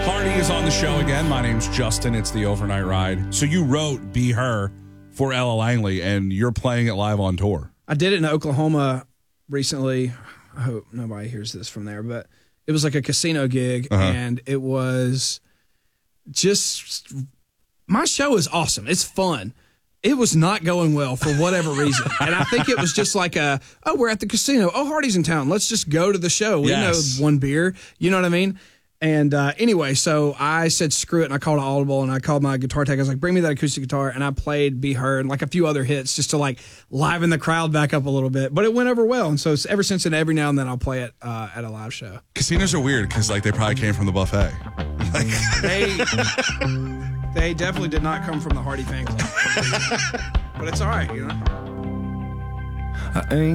Hardy is on the show again. My name's Justin. It's the Overnight Ride. So you wrote Be Her for Ella Langley, and you're playing it live on tour. I did it in Oklahoma recently. I hope nobody hears this from there, but it was like a casino gig, and it was just, my show is awesome. It's fun. It was not going well for whatever reason. And I think it was just like we're at the casino. Oh, Hardy's in town. Let's just go to the show. We know one beer. You know what I mean? And anyway, so I said, screw it. And I called an audible and I called my guitar tech. I was like, bring me that acoustic guitar. And I played Be Her and like a few other hits just to like liven the crowd back up a little bit. But it went over well. And so ever since then, every now and then I'll play it at a live show. Casinos are weird because like they probably came from the buffet. They definitely did not come from the Hardy fan club. But it's all right, you know?